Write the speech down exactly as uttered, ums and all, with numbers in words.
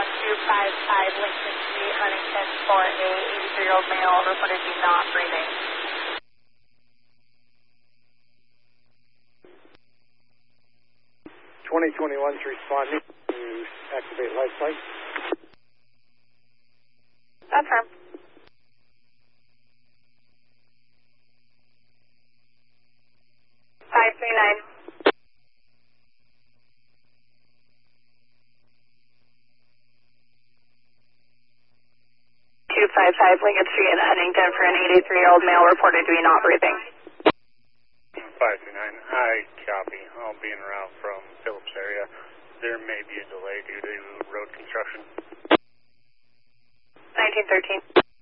one two five five Lincoln Street, Huntington, for a eighty-three-year-old male reported to be not breathing. twenty twenty-one is responding to activate life flight. Affirm. five three nine. two five five Lincoln Street in Huntington for an eighty-three-year-old male reported to be not breathing. five two nine, I copy. I'll be en route from Phillips area. There may be a delay due to road construction. nineteen thirteen.